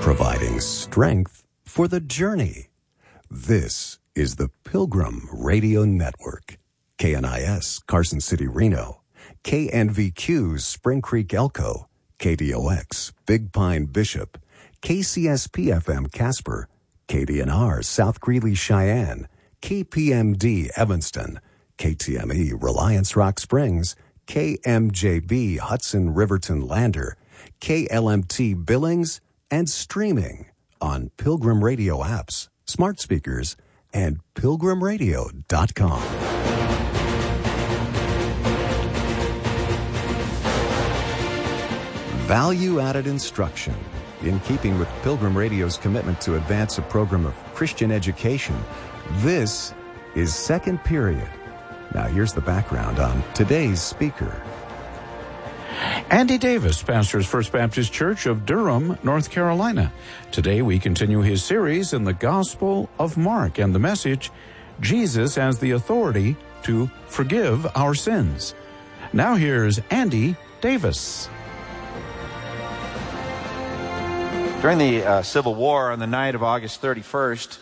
providing strength for the journey. This is the Pilgrim Radio Network. KNIS, Carson City, Reno. KNVQ, Spring Creek, Elko. KDOX, Big Pine, Bishop. KCSP-FM, Casper. KDNR, South Greeley, Cheyenne. KPMD, Evanston. KTME, Reliance Rock Springs. KMJB, Hudson, Riverton, Lander. KLMT, Billings, and streaming on Pilgrim Radio apps, smart speakers, and pilgrimradio.com. Value-added instruction. In keeping with Pilgrim Radio's commitment to advance a program of Christian education, this is Second Period. Now here's the background on today's speaker. Andy Davis pastors First Baptist Church of Durham, North Carolina. Today we continue his series in the Gospel of Mark and the message, Jesus as the authority to forgive our sins. Now here's Andy Davis. During the Civil War, on the night of August 31st,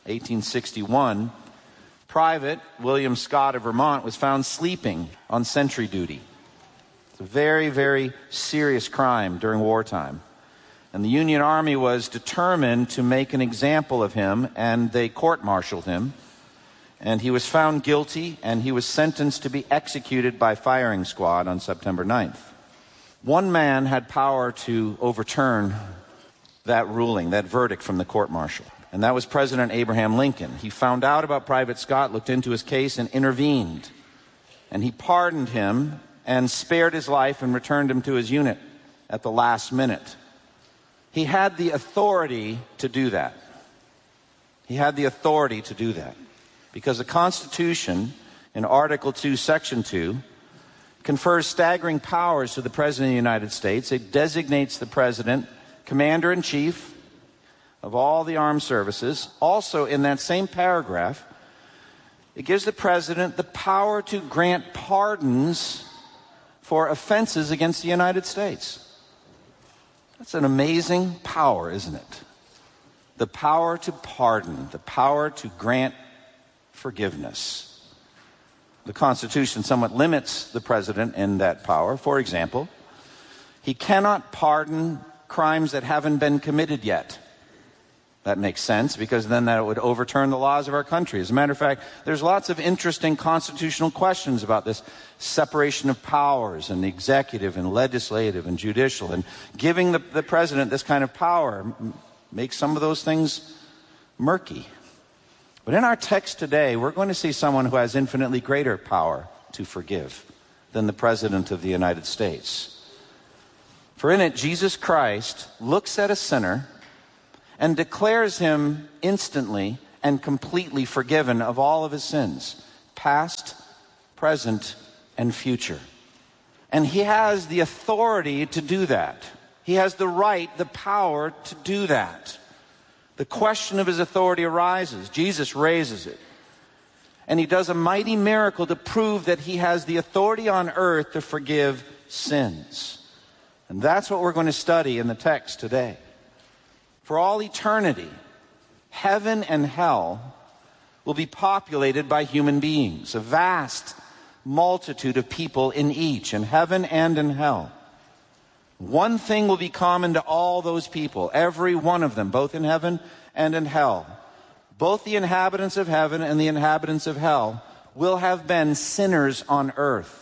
1861, Private William Scott of Vermont was found sleeping on sentry duty. It's a very, very serious crime during wartime. And the Union Army was determined to make an example of him, and they court-martialed him. And he was found guilty, and he was sentenced to be executed by firing squad on September 9th. One man had power to overturn that ruling, that verdict from the court-martial. And that was President Abraham Lincoln. He found out about Private Scott, looked into his case, and intervened. And he pardoned him and spared his life and returned him to his unit at the last minute. He had the authority to do that. He had the authority to do that. Because the Constitution, in Article 2, Section 2, confers staggering powers to the President of the United States. It designates the President Commander-in-Chief of all the armed services. Also, in that same paragraph, it gives the President the power to grant pardons for offenses against the United States. That's an amazing power, isn't it? The power to pardon, the power to grant forgiveness. The Constitution somewhat limits the President in that power. For example, he cannot pardon crimes that haven't been committed yet. That makes sense, because then that would overturn the laws of our country. As a matter of fact, there's lots of interesting constitutional questions about this separation of powers and the executive and legislative and judicial. And giving the president this kind of power makes some of those things murky. But in our text today, we're going to see someone who has infinitely greater power to forgive than the President of the United States. For in it, Jesus Christ looks at a sinner and declares him instantly and completely forgiven of all of his sins, past, present, and future. And he has the authority to do that. He has the right, the power to do that. The question of his authority arises. Jesus raises it. And he does a mighty miracle to prove that he has the authority on earth to forgive sins. And that's what we're going to study in the text today. For all eternity, heaven and hell will be populated by human beings, a vast multitude of people in each, in heaven and in hell. One thing will be common to all those people, every one of them, both in heaven and in hell. Both the inhabitants of heaven and the inhabitants of hell will have been sinners on earth.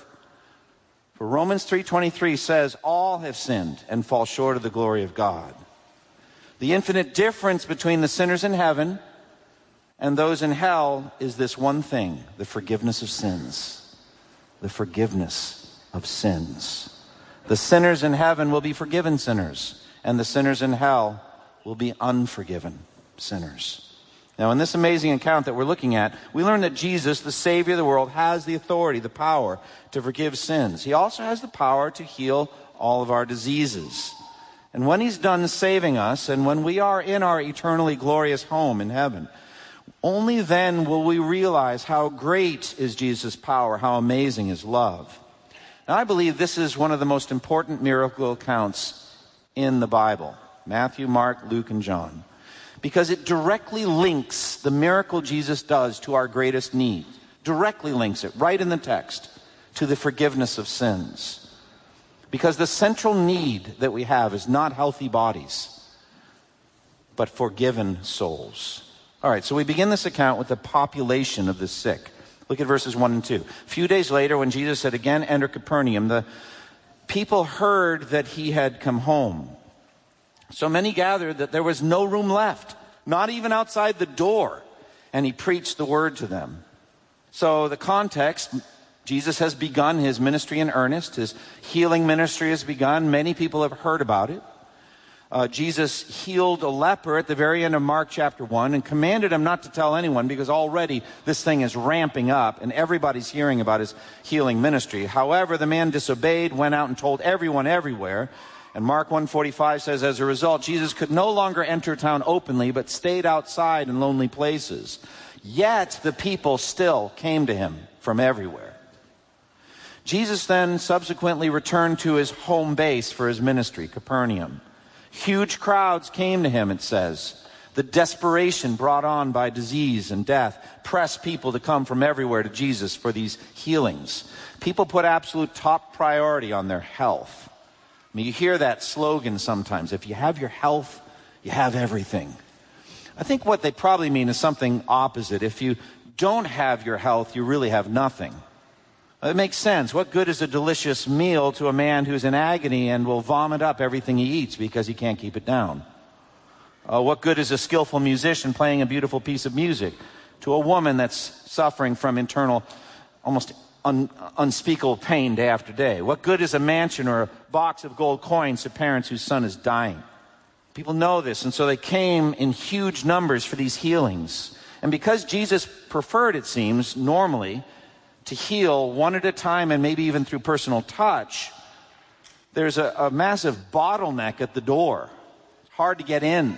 For Romans 3:23 says, all have sinned and fall short of the glory of God. The infinite difference between the sinners in heaven and those in hell is this one thing, the forgiveness of sins. The forgiveness of sins. The sinners in heaven will be forgiven sinners, and the sinners in hell will be unforgiven sinners. Now, in this amazing account that we're looking at, we learn that Jesus, the Savior of the world, has the authority, the power to forgive sins. He also has the power to heal all of our diseases. And when he's done saving us, and when we are in our eternally glorious home in heaven, only then will we realize how great is Jesus' power, how amazing his love. Now, I believe this is one of the most important miracle accounts in the Bible. Matthew, Mark, Luke, and John. Because it directly links the miracle Jesus does to our greatest need. Directly links it, right in the text, to the forgiveness of sins. Because the central need that we have is not healthy bodies, but forgiven souls. All right, so we begin this account with the population of the sick. Look at verses 1 and 2. A few days later, when Jesus had again entered Capernaum, the people heard that he had come home. So many gathered that there was no room left, not even outside the door, and he preached the word to them. So the context, Jesus has begun his ministry in earnest. His healing ministry has begun. Many people have heard about it. Jesus healed a leper at the very end of Mark chapter 1 and commanded him not to tell anyone because already this thing is ramping up and everybody's hearing about his healing ministry. However, the man disobeyed, went out and told everyone everywhere. And Mark 1:45 says, as a result, Jesus could no longer enter town openly, but stayed outside in lonely places. Yet the people still came to him from everywhere. Jesus then subsequently returned to his home base for his ministry, Capernaum. Huge crowds came to him, it says. The desperation brought on by disease and death pressed people to come from everywhere to Jesus for these healings. People put absolute top priority on their health. I mean, you hear that slogan sometimes. If you have your health, you have everything. I think what they probably mean is something opposite. If you don't have your health, you really have nothing. It makes sense. What good is a delicious meal to a man who's in agony and will vomit up everything he eats because he can't keep it down? What good is a skillful musician playing a beautiful piece of music to a woman that's suffering from internal, almost unspeakable pain day after day? What good is a mansion or a box of gold coins to parents whose son is dying? People know this, and so they came in huge numbers for these healings. And because Jesus preferred, it seems, normally, to heal one at a time and maybe even through personal touch, there's a massive bottleneck at the door. It's hard to get in.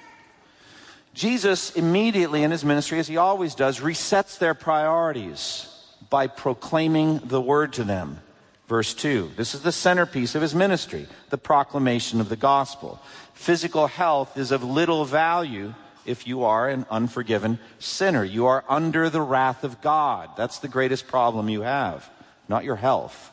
Jesus immediately in his ministry, as he always does, resets their priorities by proclaiming the word to them. Verse 2, this is the centerpiece of his ministry, the proclamation of the gospel. Physical health is of little value if you are an unforgiven sinner. You are under the wrath of God. That's the greatest problem you have, not your health.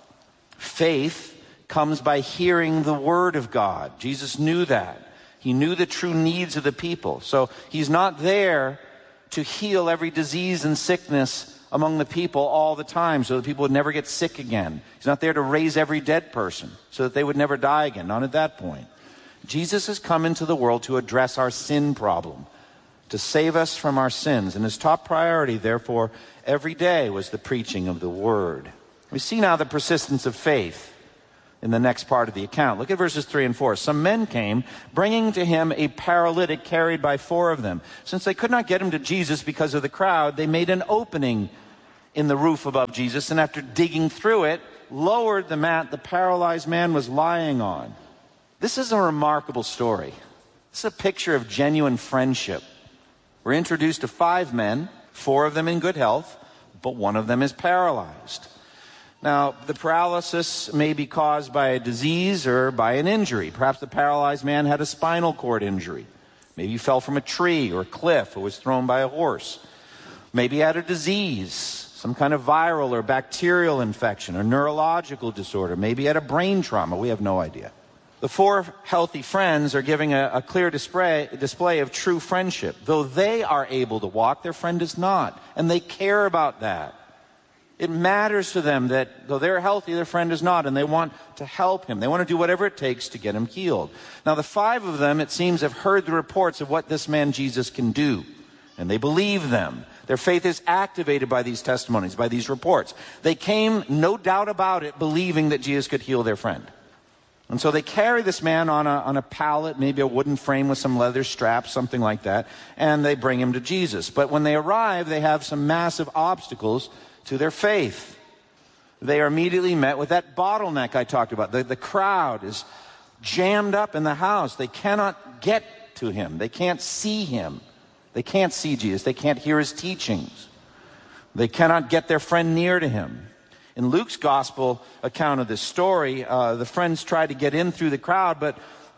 Faith comes by hearing the word of God. Jesus knew that. He knew the true needs of the people. So he's not there to heal every disease and sickness among the people all the time so that people would never get sick again. He's not there to raise every dead person so that they would never die again. Not at that point. Jesus has come into the world to address our sin problem, to save us from our sins. And his top priority, therefore, every day was the preaching of the word. We see now the persistence of faith in the next part of the account. Look at verses 3 and 4. Some men came, bringing to him a paralytic carried by 4 of them. Since they could not get him to Jesus because of the crowd, they made an opening in the roof above Jesus, and after digging through it, lowered the mat the paralyzed man was lying on. This is a remarkable story. This is a picture of genuine friendship. We're introduced to 5 men, 4 of them in good health, but 1 of them is paralyzed. Now, the paralysis may be caused by a disease or by an injury. Perhaps the paralyzed man had a spinal cord injury. Maybe he fell from a tree or a cliff or was thrown by a horse. Maybe he had a disease, some kind of viral or bacterial infection or neurological disorder. Maybe he had a brain trauma. We have no idea. The 4 healthy friends are giving a clear display of true friendship. Though they are able to walk, their friend is not. And they care about that. It matters to them that though they're healthy, their friend is not. And they want to help him. They want to do whatever it takes to get him healed. Now the 5 of them, it seems, have heard the reports of what this man Jesus can do. And they believe them. Their faith is activated by these testimonies, by these reports. They came, no doubt about it, believing that Jesus could heal their friend. And so they carry this man on a pallet, maybe a wooden frame with some leather straps, something like that, and they bring him to Jesus. But when they arrive, they have some massive obstacles to their faith. They are immediately met with that bottleneck I talked about. The crowd is jammed up in the house. They cannot get to him. They can't see him. They can't see Jesus. They can't hear his teachings. They cannot get their friend near to him. In Luke's gospel account of this story, the friends try to get in through the crowd, but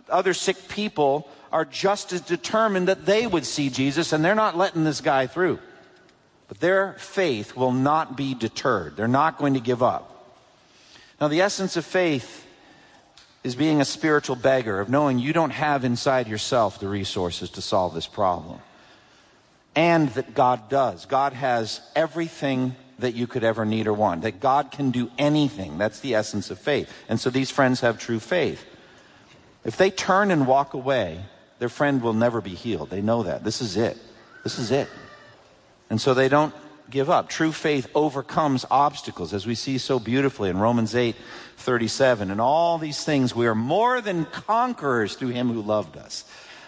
Other sick people are just as determined that they would see Jesus, and they're not letting this guy through. But their faith will not be deterred. They're not going to give up. Now, the essence of faith is being a spiritual beggar, of knowing you don't have inside yourself the resources to solve this problem. And that God does. God has everything that you could ever need or want. That God can do anything. That's the essence of faith. And so these friends have true faith. If they turn and walk away, their friend will never be healed. They know that. This is it. This is it. And so they don't give up. True faith overcomes obstacles, as we see so beautifully in Romans 8:37. And all these things, we are more than conquerors through him who loved us.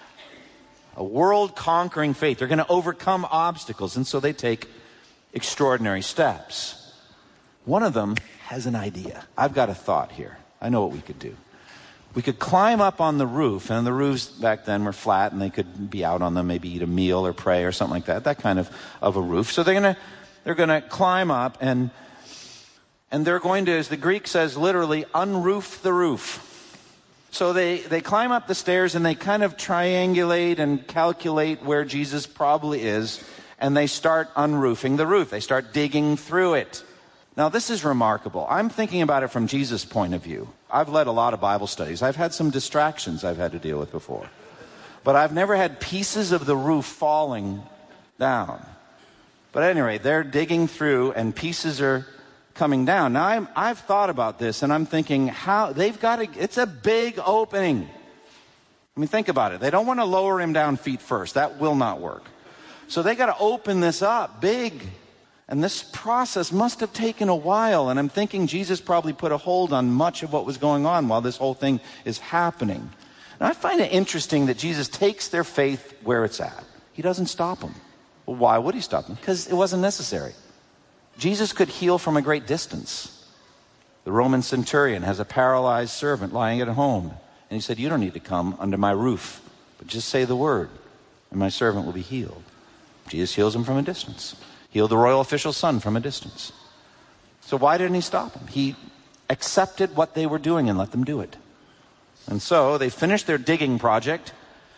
A world-conquering faith. They're going to overcome obstacles, and so they take extraordinary steps. One of them has an idea. I've got a thought here. I know what we could do. We could climb up on the roof, and the roofs back then were flat, and they could be out on them, maybe eat a meal or pray or something like that. That kind of a roof. So they're gonna climb up, and they're going to, as the Greek says, literally unroof the roof. So they climb up the stairs, and they kind of triangulate and calculate where Jesus probably is, and they start unroofing the roof. They start digging through it. Now, this is remarkable. I'm thinking about it from Jesus' point of view. I've led a lot of Bible studies. I've had some distractions I've had to deal with before. But I've never had pieces of the roof falling down. But at any rate, they're digging through, and pieces are coming down. Now, I've thought about this, and I'm thinking, how they've got to, it's a big opening. I mean, think about it. They don't want to lower him down feet first. That will not work. So they got to open this up big. And this process must have taken a while. And I'm thinking Jesus probably put a hold on much of what was going on while this whole thing is happening. And I find it interesting that Jesus takes their faith where it's at. He doesn't stop them. Well, why would he stop them? Because it wasn't necessary. Jesus could heal from a great distance. The Roman centurion has a paralyzed servant lying at home. And he said, you don't need to come under my roof, but just say the word, and my servant will be healed. Jesus heals him from a distance. Healed the royal official's son from a distance. So why didn't he stop them? He accepted what they were doing and let them do it. And so they finish their digging project,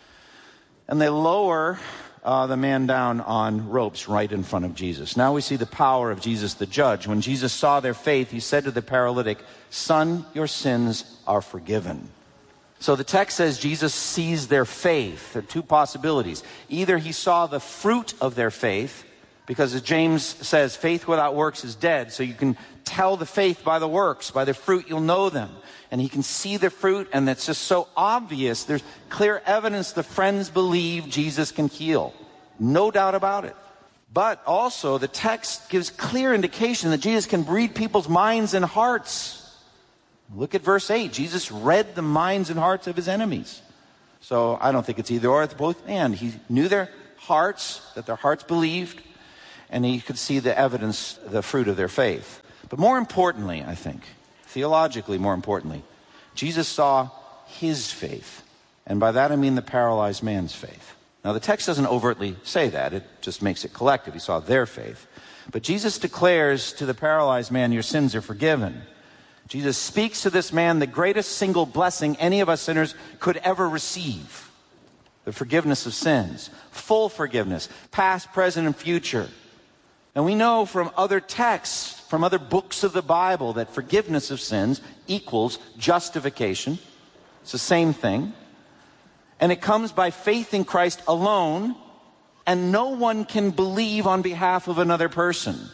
and they lower the man down on ropes right in front of Jesus. Now we see the power of Jesus the judge. When Jesus saw their faith, he said to the paralytic, son, your sins are forgiven. So the text says Jesus sees their faith. There are two possibilities. Either he saw the fruit of their faith, because as James says, faith without works is dead. So you can tell the faith by the works. By the fruit you'll know them. And he can see the fruit, and it's just so obvious. There's clear evidence the friends believe Jesus can heal. No doubt about it. But also the text gives clear indication that Jesus can read people's minds and hearts. Look at verse 8. Jesus read the minds and hearts of his enemies. So I don't think it's either or, it's both and. He knew their hearts, that their hearts believed, and he could see the evidence, the fruit of their faith. But more importantly, I think, theologically more importantly, Jesus saw his faith. And by that I mean the paralyzed man's faith. Now the text doesn't overtly say that. It just makes it collective. He saw their faith. But Jesus declares to the paralyzed man, your sins are forgiven. Jesus speaks to this man the greatest single blessing any of us sinners could ever receive. The forgiveness of sins. Full forgiveness. Past, present, and future. And we know from other texts, from other books of the Bible, that forgiveness of sins equals justification. It's the same thing. And it comes by faith in Christ alone, and no one can believe on behalf of another person.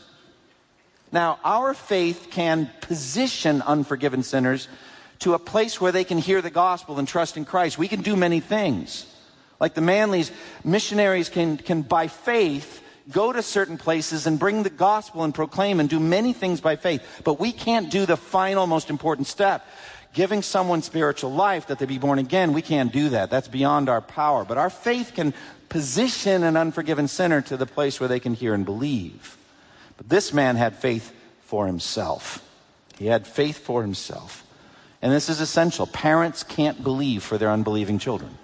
Now, our faith can position unforgiven sinners to a place where they can hear the gospel and trust in Christ. We can do many things. Like the Manleys, missionaries can by faith go to certain places and bring the gospel and proclaim and do many things by faith. But we can't do the final, most important step. Giving someone spiritual life, that they be born again, we can't do that. That's beyond our power. But our faith can position an unforgiven sinner to the place where they can hear and believe. But this man had faith for himself. He had faith for himself. And this is essential. Parents can't believe for their unbelieving children.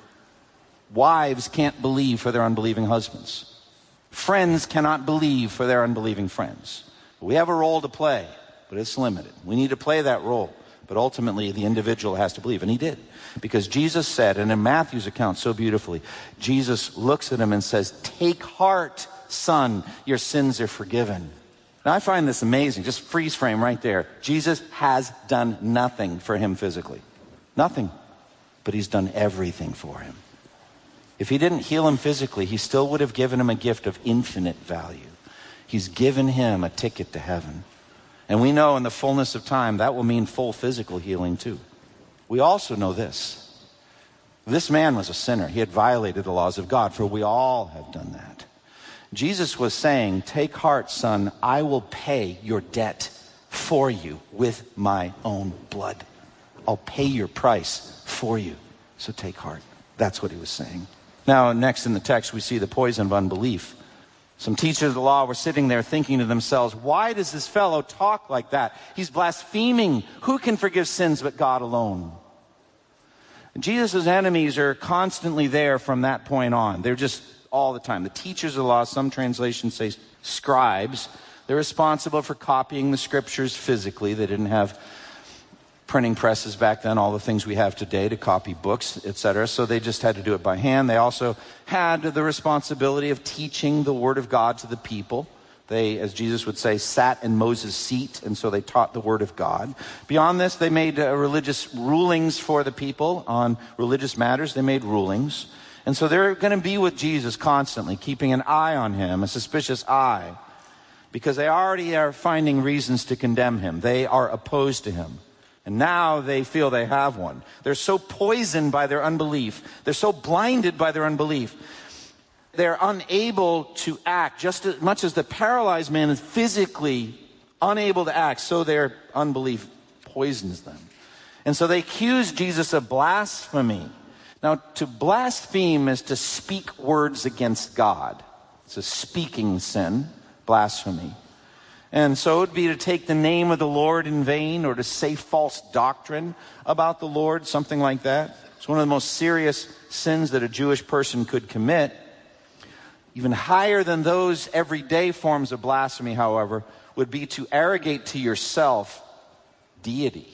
Wives can't believe for their unbelieving husbands. Friends cannot believe for their unbelieving friends. We have a role to play, but it's limited. We need to play that role. But ultimately, the individual has to believe, and he did. Because Jesus said, and in Matthew's account so beautifully, Jesus looks at him and says, "Take heart, son, your sins are forgiven." Now, I find this amazing. Just freeze frame right there. Jesus has done nothing for him physically. Nothing. But he's done everything for him. If he didn't heal him physically, he still would have given him a gift of infinite value. He's given him a ticket to heaven. And we know in the fullness of time, that will mean full physical healing too. We also know this. This man was a sinner. He had violated the laws of God, for we all have done that. Jesus was saying, "Take heart, son, I will pay your debt for you with my own blood. I'll pay your price for you. So take heart." That's what he was saying. Now, next in the text, we see the poison of unbelief. Some teachers of the law were sitting there thinking to themselves, "Why does this fellow talk like that? He's blaspheming. Who can forgive sins but God alone?" Jesus' enemies are constantly there from that point on. They're just all the time. The teachers of the law, some translations say scribes, they're responsible for copying the scriptures physically. They didn't have printing presses back then, all the things we have today to copy books, etc. So they just had to do it by hand. They also had the responsibility of teaching the word of God to the people. They, as Jesus would say, sat in Moses' seat, and so they taught the word of God. Beyond this, they made religious rulings for the people on religious matters. They made rulings. And so they're going to be with Jesus constantly, keeping an eye on him, a suspicious eye, because they already are finding reasons to condemn him. They are opposed to him. And now they feel they have one. They're so poisoned by their unbelief. They're so blinded by their unbelief. They're unable to act. Just as much as the paralyzed man is physically unable to act, so their unbelief poisons them. And so they accuse Jesus of blasphemy. Now, to blaspheme is to speak words against God. It's a speaking sin, blasphemy. And so it would be to take the name of the Lord in vain, or to say false doctrine about the Lord, something like that. It's one of the most serious sins that a Jewish person could commit. Even higher than those everyday forms of blasphemy, however, would be to arrogate to yourself deity.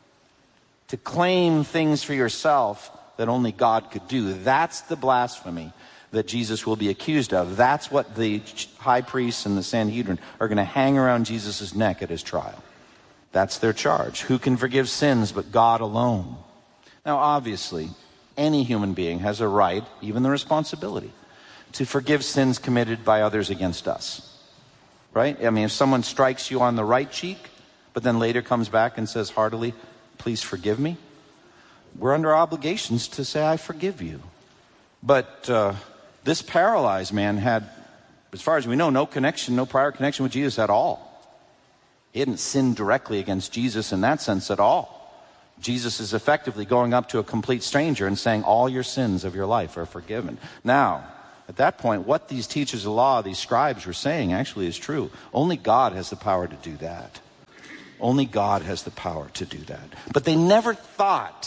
To claim things for yourself that only God could do. That's the blasphemy that Jesus will be accused of. That's what the high priests and the Sanhedrin are going to hang around Jesus' neck at his trial. That's their charge. Who can forgive sins but God alone? Now, obviously, any human being has a right, even the responsibility, to forgive sins committed by others against us. Right? I mean, if someone strikes you on the right cheek, but then later comes back and says heartily, "Please forgive me," we're under obligations to say, "I forgive you." But this paralyzed man had, as far as we know, no connection, no prior connection with Jesus at all. He hadn't sinned directly against Jesus in that sense at all. Jesus is effectively going up to a complete stranger and saying, "All your sins of your life are forgiven." Now, at that point, what these teachers of law, these scribes were saying actually is true. Only God has the power to do that. Only God has the power to do that. But they never thought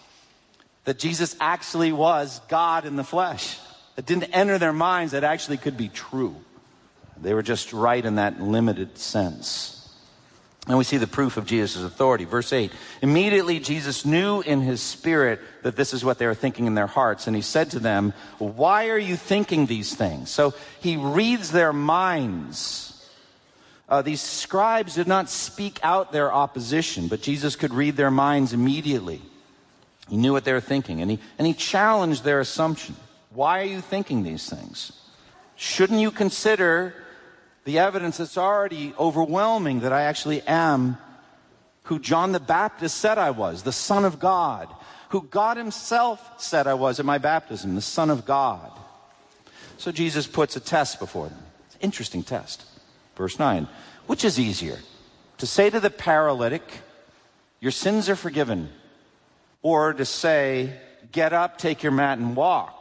that Jesus actually was God in the flesh. It didn't enter their minds that actually could be true. They were just right in that limited sense. And we see the proof of Jesus' authority. Verse 8, immediately Jesus knew in his spirit that this is what they were thinking in their hearts. And he said to them, "Why are you thinking these things?" So he reads their minds. These scribes did not speak out their opposition, but Jesus could read their minds immediately. He knew what they were thinking, and he challenged their assumption. Why are you thinking these things? Shouldn't you consider the evidence that's already overwhelming that I actually am who John the Baptist said I was, the Son of God, who God himself said I was at my baptism, the Son of God? So Jesus puts a test before them. It's an interesting test. Verse 9, which is easier, to say to the paralytic, "Your sins are forgiven," or to say, "Get up, take your mat, and walk"?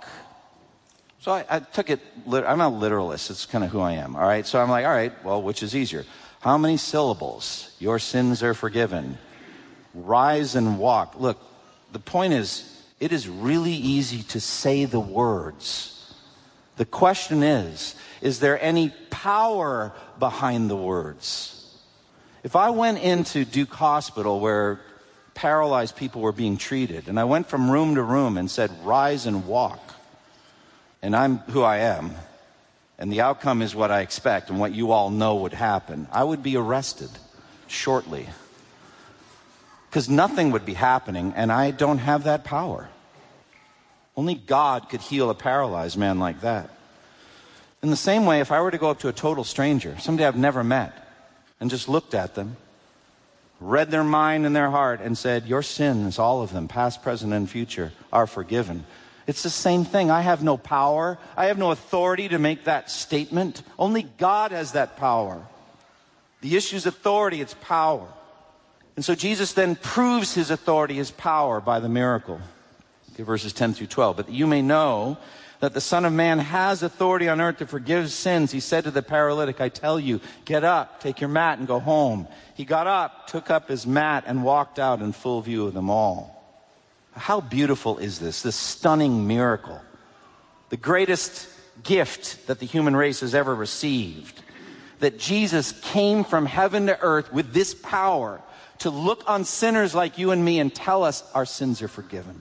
So I took it, I'm a literalist, it's kind of who I am, all right? So I'm like, all right, well, which is easier? How many syllables? Your sins are forgiven. Rise and walk. Look, the point is, it is really easy to say the words. The question is there any power behind the words? If I went into Duke Hospital, where paralyzed people were being treated. And I went from room to room and said, rise and walk. And I'm who I am. And the outcome is what I expect and what you all know would happen. I would be arrested shortly. Because nothing would be happening, and I don't have that power. Only God could heal a paralyzed man like that. In the same way, if I were to go up to a total stranger, somebody I've never met, and just looked at them, read their mind and their heart, and said, your sins, all of them, past, present, and future, are forgiven. It's the same thing. I have no power. I have no authority to make that statement. Only God has that power. The issue is authority, it's power. And so Jesus then proves his authority, his power, by the miracle. Okay, verses 10 through 12. But that you may know that the Son of Man has authority on earth to forgive sins. He said to the paralytic, I tell you, get up, take your mat, and go home. He got up, took up his mat, and walked out in full view of them all. How beautiful is this stunning miracle? The greatest gift that the human race has ever received. That Jesus came from heaven to earth with this power to look on sinners like you and me and tell us our sins are forgiven.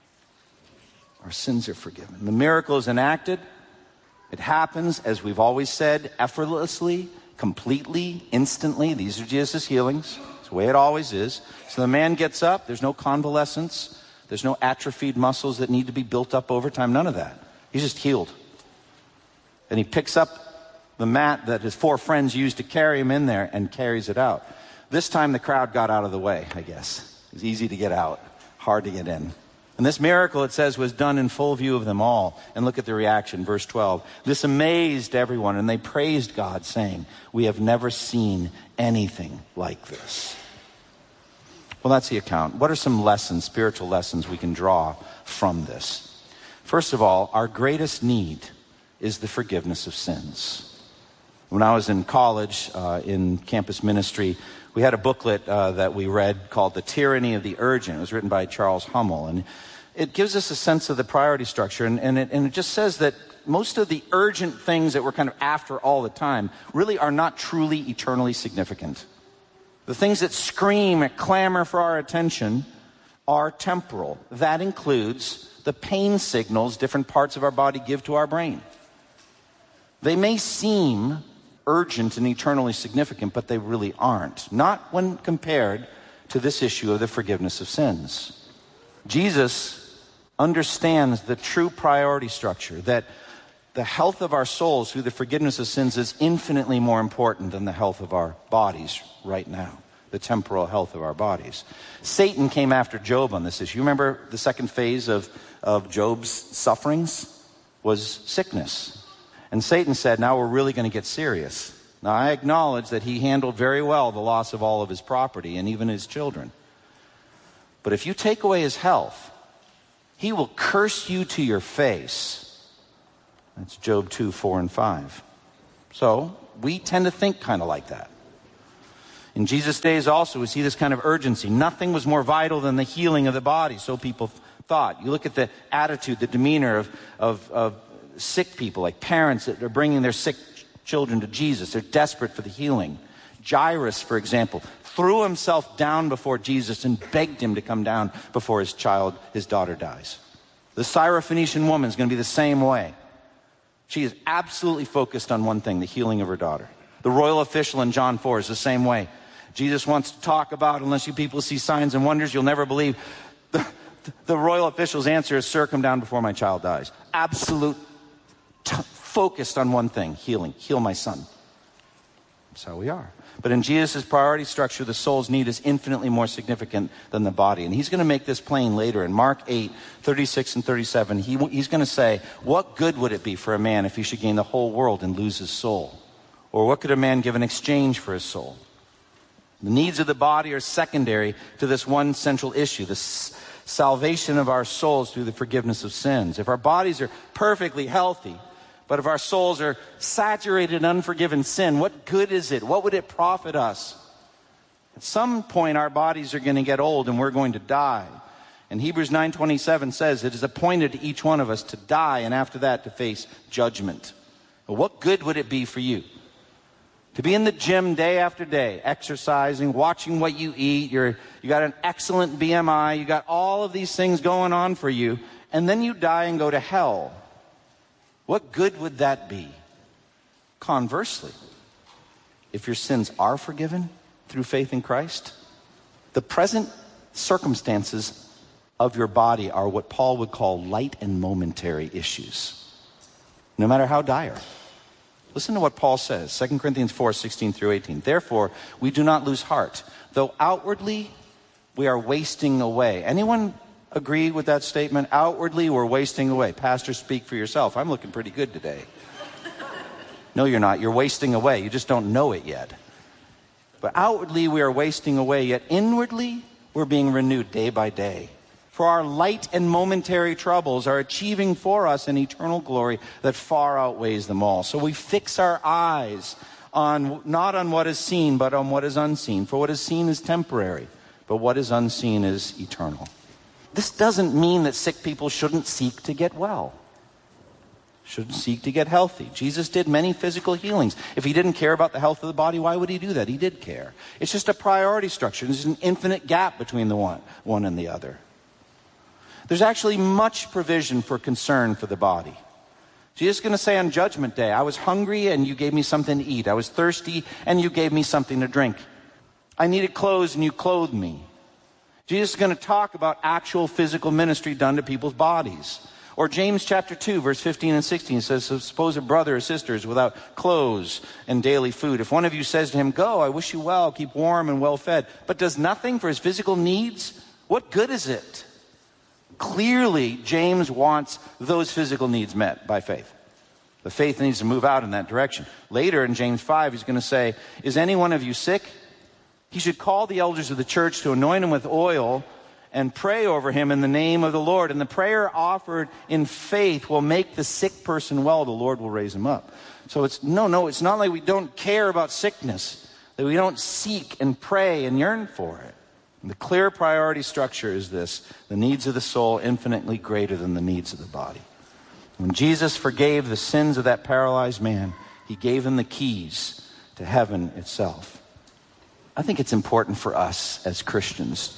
Our sins are forgiven. The miracle is enacted. It happens, as we've always said, effortlessly, completely, instantly. These are Jesus' healings. It's the way it always is. So the man gets up. There's no convalescence. There's no atrophied muscles that need to be built up over time. None of that. He's just healed. And he picks up the mat that his 4 friends used to carry him in there and carries it out. This time the crowd got out of the way, I guess. It was easy to get out, hard to get in. And this miracle, it says, was done in full view of them all. And look at the reaction, verse 12. This amazed everyone, and they praised God, saying, we have never seen anything like this. Well, that's the account. What are some lessons, spiritual lessons we can draw from this? First of all, our greatest need is the forgiveness of sins. When I was in college, in campus ministry, we had a booklet that we read called The Tyranny of the Urgent. It was written by Charles Hummel. And it gives us a sense of the priority structure. And it just says that most of the urgent things that we're kind of after all the time really are not truly eternally significant. The things that scream and clamor for our attention are temporal. That includes the pain signals different parts of our body give to our brain. They may seem urgent and eternally significant, but they really aren't. Not when compared to this issue of the forgiveness of sins. Jesus understands the true priority structure, that the health of our souls through the forgiveness of sins is infinitely more important than the health of our bodies right now, the temporal health of our bodies. Satan came after Job on this issue. You remember the second phase of Job's sufferings was sickness. And Satan said, now we're really going to get serious. Now I acknowledge that he handled very well the loss of all of his property and even his children. But if you take away his health, he will curse you to your face. That's Job 2, 4, and 5. So we tend to think kind of like that. In Jesus' days also, we see this kind of urgency. Nothing was more vital than the healing of the body, so people thought. You look at the attitude, the demeanor of sick people, like parents that are bringing their sick children to Jesus. They're desperate for the healing. Jairus, for example, threw himself down before Jesus and begged him to come down before his daughter dies. The Syrophoenician woman is going to be the same way. She is absolutely focused on one thing, the healing of her daughter. The royal official in John 4 is the same way. Jesus wants to talk about, unless you people see signs and wonders, you'll never believe. The royal official's answer is, sir, come down before my child dies. Absolute focused on one thing, healing. Heal my son. That's how we are. But in Jesus' priority structure, the soul's need is infinitely more significant than the body. And he's going to make this plain later. In Mark 8, 36 and 37, he's going to say, what good would it be for a man if he should gain the whole world and lose his soul? Or what could a man give in exchange for his soul? The needs of the body are secondary to this one central issue, the salvation of our souls through the forgiveness of sins. If our bodies are perfectly healthy, but if our souls are saturated in unforgiven sin, what good is it? What would it profit us? At some point, our bodies are going to get old and we're going to die. And Hebrews 9:27 says, it is appointed to each one of us to die and after that to face judgment. But what good would it be for you To be in the gym day after day, exercising, watching what you eat, you got an excellent BMI, you got all of these things going on for you, and then you die and go to hell. What good would that be? Conversely, if your sins are forgiven through faith in Christ, the present circumstances of your body are what Paul would call light and momentary issues, no matter how dire. Listen to what Paul says, 2 Corinthians 4:16 through 18. Therefore, we do not lose heart, though outwardly we are wasting away. Anyone agree with that statement? Outwardly we're wasting away. Pastor, speak for yourself. I'm looking pretty good today. No, you're not. You're wasting away. You just don't know it yet. But outwardly we are wasting away, yet inwardly we're being renewed day by day. For our light and momentary troubles are achieving for us an eternal glory that far outweighs them all. So we fix our eyes on not on what is seen, but on what is unseen. For what is seen is temporary, but what is unseen is eternal. This doesn't mean that sick people shouldn't seek to get well, shouldn't seek to get healthy. Jesus did many physical healings. If he didn't care about the health of the body, why would he do that? He did care. It's just a priority structure. There's an infinite gap between the one and the other. There's actually much provision for concern for the body. Jesus is going to say on Judgment Day, I was hungry and you gave me something to eat. I was thirsty and you gave me something to drink. I needed clothes and you clothed me. Jesus is going to talk about actual physical ministry done to people's bodies. Or James chapter 2, verse 15 and 16 says, suppose a brother or sister is without clothes and daily food. If one of you says to him, go, I wish you well, keep warm and well fed, but does nothing for his physical needs, what good is it? Clearly, James wants those physical needs met by faith. The faith needs to move out in that direction. Later in James 5, he's going to say, is any one of you sick? He should call the elders of the church to anoint him with oil and pray over him in the name of the Lord. And the prayer offered in faith will make the sick person well. The Lord will raise him up. So it's not like we don't care about sickness, that we don't seek and pray and yearn for it. And the clear priority structure is this: the needs of the soul infinitely greater than the needs of the body. When Jesus forgave the sins of that paralyzed man, he gave him the keys to heaven itself. I think it's important for us as Christians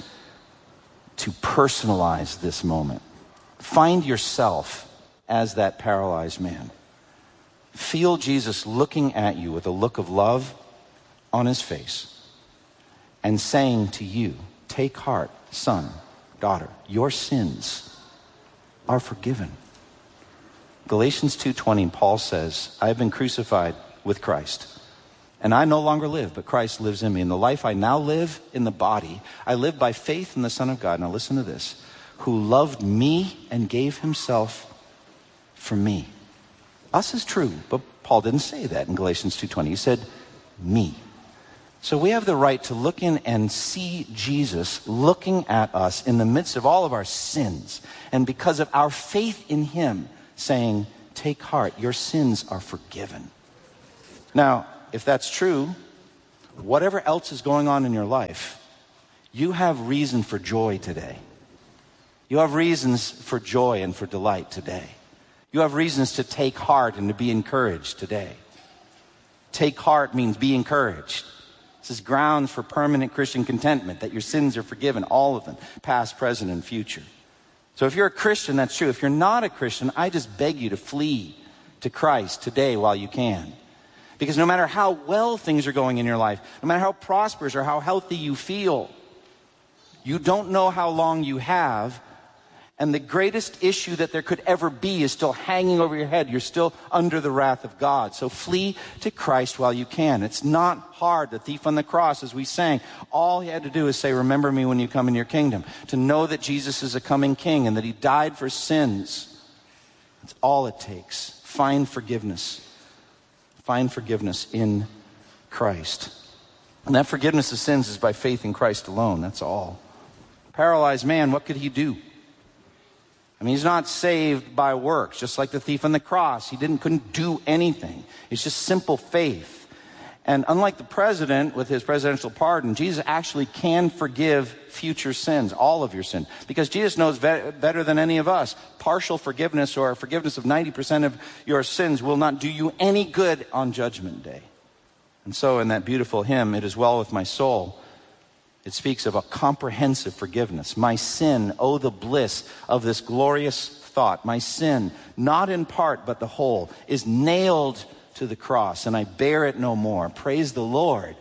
to personalize this moment. Find yourself as that paralyzed man. Feel Jesus looking at you with a look of love on his face and saying to you, take heart, son, daughter, your sins are forgiven. Galatians 2:20, Paul says, I have been crucified with Christ, and I no longer live, but Christ lives in me. In the life I now live in the body, I live by faith in the Son of God. Now listen to this. Who loved me and gave himself for me. Us is true, but Paul didn't say that in Galatians 2:20. He said, me. So we have the right to look in and see Jesus looking at us in the midst of all of our sins. And because of our faith in him, saying, take heart, your sins are forgiven. Now, if that's true, whatever else is going on in your life, you have reason for joy today. You have reasons for joy and for delight today. You have reasons to take heart and to be encouraged today. Take heart means be encouraged. This is grounds for permanent Christian contentment, that your sins are forgiven, all of them, past, present, and future. So if you're a Christian, that's true. If you're not a Christian, I just beg you to flee to Christ today while you can. Because no matter how well things are going in your life, no matter how prosperous or how healthy you feel, you don't know how long you have. And the greatest issue that there could ever be is still hanging over your head. You're still under the wrath of God. So flee to Christ while you can. It's not hard. The thief on the cross, as we sang, all he had to do is say, remember me when you come in your kingdom. To know that Jesus is a coming king and that he died for sins. That's all it takes. Find forgiveness. Find forgiveness in Christ. And that forgiveness of sins is by faith in Christ alone. That's all. Paralyzed man, what could he do? I mean, he's not saved by works, just like the thief on the cross. He couldn't do anything. It's just simple faith. And unlike the president with his presidential pardon, Jesus actually can forgive future sins, all of your sin. Because Jesus knows better than any of us. Partial forgiveness or forgiveness of 90% of your sins will not do you any good on Judgment Day. And so in that beautiful hymn, It Is Well With My Soul, it speaks of a comprehensive forgiveness. My sin, oh the bliss of this glorious thought. My sin, not in part but the whole, is nailed to the cross, and I bear it no more. Praise the Lord,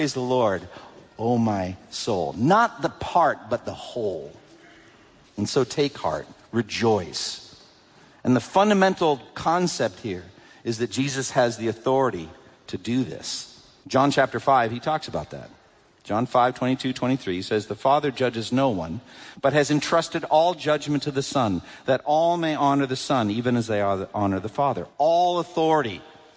oh my soul. Not the part but the whole. And so take heart, rejoice. And the fundamental concept here is that Jesus has the authority to do this. John chapter 5, he talks about that. John 5, 22, 23 says, the Father judges no one, but has entrusted all judgment to the Son, that all may honor the Son, even as they honor the Father. All authority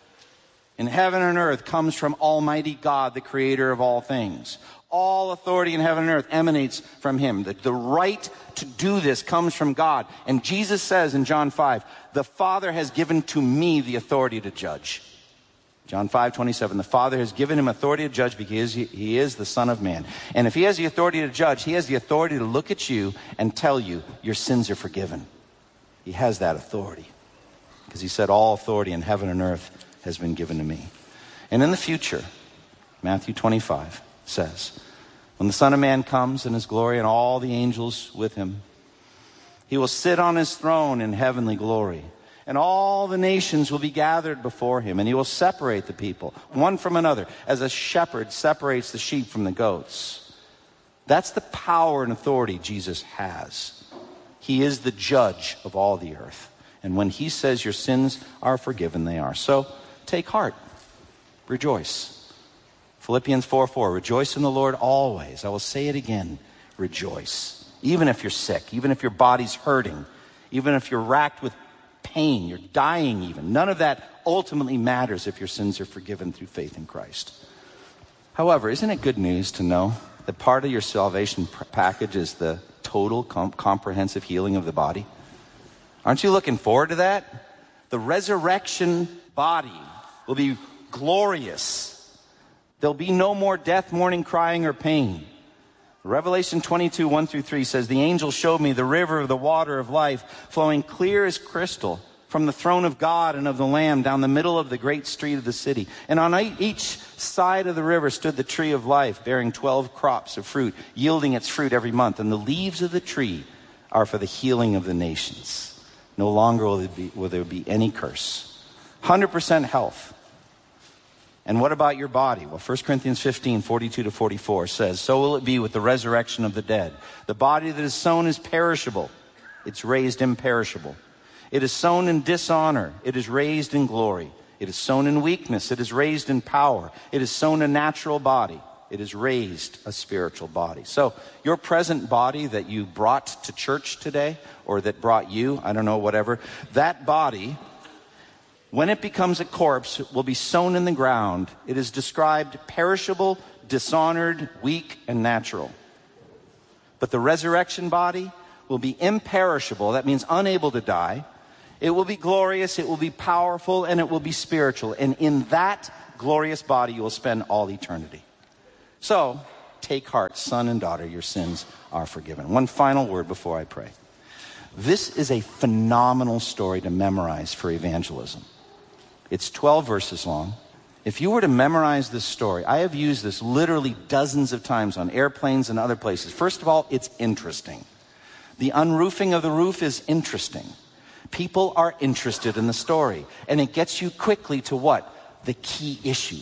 in heaven and earth comes from Almighty God, the creator of all things. All authority in heaven and earth emanates from him. The right to do this comes from God. And Jesus says in John 5, the Father has given to me the authority to judge. John 5:27, the Father has given him authority to judge because he is the Son of Man. And if he has the authority to judge, he has the authority to look at you and tell you your sins are forgiven. He has that authority because he said all authority in heaven and earth has been given to me. And in the future, Matthew 25 says, when the Son of Man comes in his glory and all the angels with him, he will sit on his throne in heavenly glory. And all the nations will be gathered before him, and he will separate the people, one from another, as a shepherd separates the sheep from the goats. That's the power and authority Jesus has. He is the judge of all the earth. And when he says your sins are forgiven, they are. So take heart. Rejoice. Philippians 4:4, rejoice in the Lord always. I will say it again, rejoice. Even if you're sick, even if your body's hurting, even if you're racked with pain, you're dying even. None of that ultimately matters if your sins are forgiven through faith in Christ. However, isn't it good news to know that part of your salvation package is the total comprehensive healing of the body? Aren't you looking forward to that? The resurrection body will be glorious. There'll be no more death, mourning, crying, or pain. Revelation 22, 1-3 says, the angel showed me the river of the water of life flowing clear as crystal from the throne of God and of the Lamb down the middle of the great street of the city. And on each side of the river stood the tree of life, bearing 12 crops of fruit, yielding its fruit every month. And the leaves of the tree are for the healing of the nations. No longer will there be any curse. 100% health. And what about your body? Well, 1 Corinthians 15, 42-44 says, so will it be with the resurrection of the dead. The body that is sown is perishable. It's raised imperishable. It is sown in dishonor. It is raised in glory. It is sown in weakness. It is raised in power. It is sown a natural body. It is raised a spiritual body. So your present body that you brought to church today, or that brought you, I don't know, whatever, that body, when it becomes a corpse, it will be sown in the ground. It is described perishable, dishonored, weak, and natural. But the resurrection body will be imperishable. That means unable to die. It will be glorious, it will be powerful, and it will be spiritual. And in that glorious body, you will spend all eternity. So, take heart, son and daughter, your sins are forgiven. One final word before I pray. This is a phenomenal story to memorize for evangelism. It's 12 verses long. If you were to memorize this story, I have used this literally dozens of times on airplanes and other places. First of all, it's interesting. The unroofing of the roof is interesting. People are interested in the story. And it gets you quickly to what? The key issue.